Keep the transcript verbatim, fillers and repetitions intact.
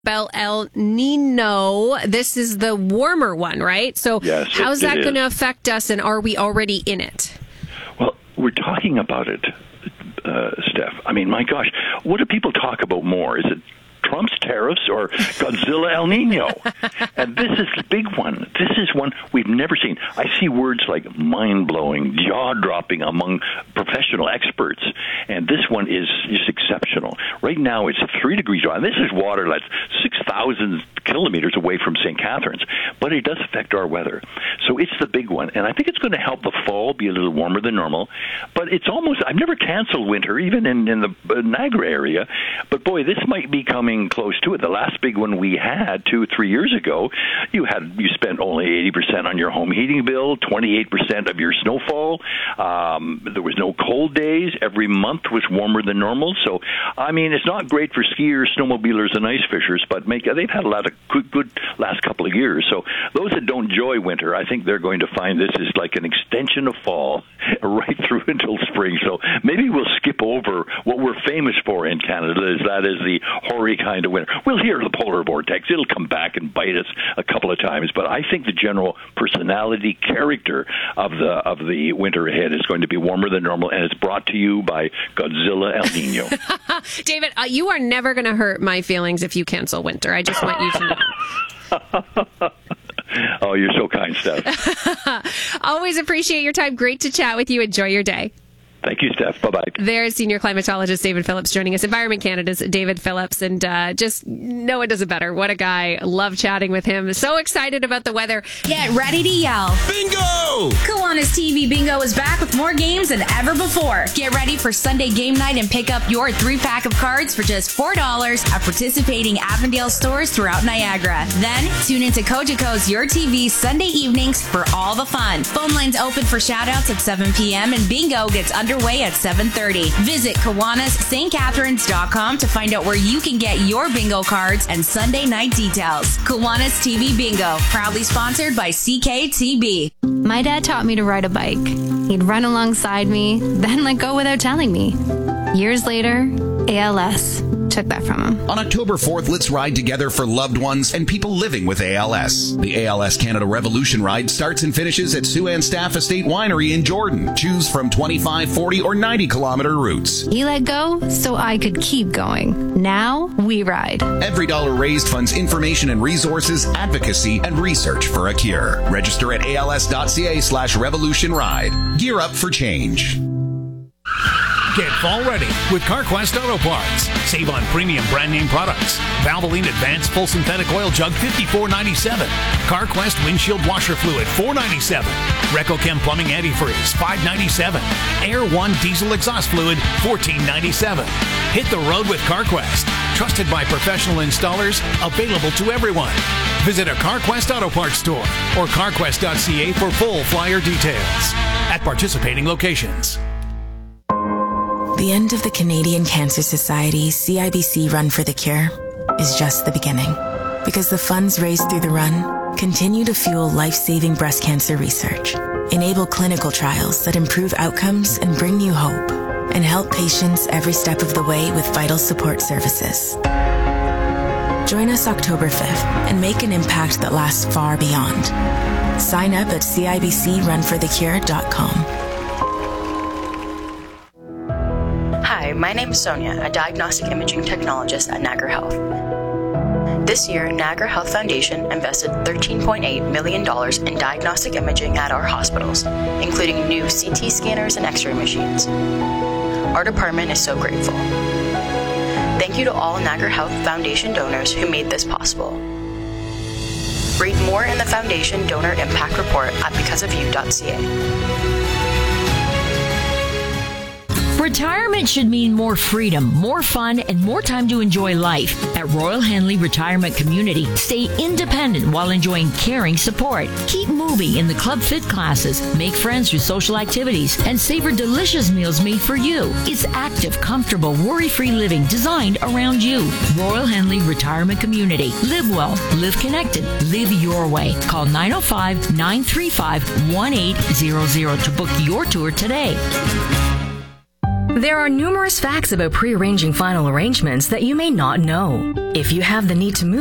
El Nino. This is the warmer one, right? So yes, how's it, that it going to affect us, and are we already in it? Well, we're talking about it, uh, Steph. I mean, my gosh, what do people talk about more? Is it Trump's tariffs or Godzilla El Nino? And this is the big one. This is one we've never seen. I see words like mind-blowing, jaw-dropping among professional experts, and this one is just exceptional. Right now it's three degrees dry. This is water that's six thousand kilometers away from Saint Catharines, but it does affect our weather. So it's the big one, and I think it's going to help the fall be a little warmer than normal, but it's almost, I've never canceled winter, even in, in the Niagara area, but boy, this might be coming close to it. The last big one we had two, three years ago, you had you spent only eighty percent on your home heating bill, twenty-eight percent of your snowfall. Um, there was no cold days. Every month was warmer than normal. So, I mean, it's not great for skiers, snowmobilers, and ice fishers, but make they've had a lot of good, good last couple of years. So those that don't enjoy winter, I think they're going to find this is like an extension of fall right through until spring. So maybe we'll skip over what we're famous for in Canada, is that is the hoary kind of winter. We'll hear the polar vortex. It'll come back and bite us a couple of times, but I think the general personality, character of the of the winter ahead is going to be warmer than normal, and it's brought to you by Godzilla El Nino. David, uh, you are never going to hurt my feelings if you cancel winter. I just want you to know. Oh, you're so kind, Steph. Always appreciate your time. Great to chat with you. Enjoy your day. Thank you, Steph. Bye-bye. There's senior climatologist David Phillips joining us. Environment Canada's David Phillips. And uh, just no one does it better. What a guy. Love chatting with him. So excited about the weather. Get ready to yell. Bingo! Kiwanis T V Bingo is back with more games than ever before. Get ready for Sunday game night and pick up your three-pack of cards for just four dollars at participating Avondale stores throughout Niagara. Then, tune into Cogeco's Your T V Sunday evenings for all the fun. Phone lines open for shout-outs at seven p.m. and Bingo gets underway at seven thirty. Visit Kiwanis St Catharines dot com to find out where you can get your bingo cards and Sunday night details. Kiwanis T V Bingo, proudly sponsored by C K T B. My dad taught me to ride a bike. He'd run alongside me, then let go without telling me. Years later, A L S took that from him. On October fourth, let's ride together for loved ones and people living with A L S. The A L S Canada Revolution Ride starts and finishes at Siouxland Staff Estate Winery in Jordan. Choose from twenty-five, forty, or ninety kilometer routes. He let go so I could keep going. Now we ride. Every dollar raised funds information and resources, advocacy, and research for a cure. Register at als.ca slash revolution ride. Gear up for change. Get fall ready with CarQuest Auto Parts. Save on premium brand name products. Valvoline Advanced Full Synthetic Oil Jug fifty-four ninety-seven. CarQuest Windshield Washer Fluid four ninety-seven. RecoChem Plumbing Antifreeze five ninety-seven. Air One Diesel Exhaust Fluid fourteen ninety-seven. Hit the road with CarQuest. Trusted by professional installers, available to everyone. Visit a CarQuest Auto Parts store or carquest dot c a for full flyer details. At participating locations. The end of the Canadian Cancer Society's C I B C Run for the Cure is just the beginning, because the funds raised through the run continue to fuel life-saving breast cancer research, enable clinical trials that improve outcomes and bring you hope, and help patients every step of the way with vital support services. Join us October fifth and make an impact that lasts far beyond. Sign up at c i b c run for the cure dot com. Hi, my name is Sonia, a diagnostic imaging technologist at Niagara Health. This year, Niagara Health Foundation invested thirteen point eight million dollars in diagnostic imaging at our hospitals, including new C T scanners and X-ray machines. Our department is so grateful. Thank you to all Niagara Health Foundation donors who made this possible. Read more in the Foundation Donor Impact Report at because of you dot c a. Retirement should mean more freedom, more fun, and more time to enjoy life. At Royal Henley Retirement Community, stay independent while enjoying caring support. Keep moving in the Club Fit classes, make friends through social activities, and savor delicious meals made for you. It's active, comfortable, worry-free living designed around you. Royal Henley Retirement Community. Live well, live connected, live your way. Call nine oh five, nine three five, one eight zero zero to book your tour today. There are numerous facts about pre-arranging final arrangements that you may not know. If you have the need to move